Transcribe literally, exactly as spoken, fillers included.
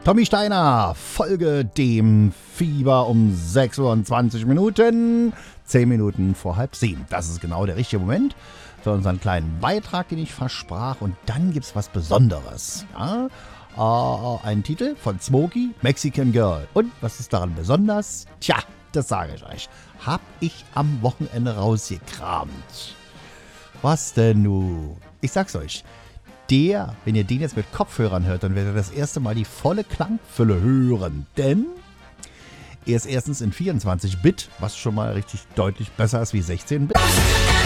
Tommy Steiner, Folge dem Fieber um sechs Uhr und zwanzig Minuten, zehn Minuten vor halb sieben. Das ist genau der richtige Moment für unseren kleinen Beitrag, den ich versprach. Und dann gibt's was Besonderes. Ja? Uh, ein Titel von Smokey, Mexican Girl. Und was ist daran besonders? Tja, das sage ich euch. Hab ich am Wochenende rausgekramt. Was denn nu? Ich sag's euch. Der, wenn ihr den jetzt mit Kopfhörern hört, dann werdet ihr das erste Mal die volle Klangfülle hören. Denn er ist erstens in vierundzwanzig Bit, was schon mal richtig deutlich besser ist wie sechzehn Bit.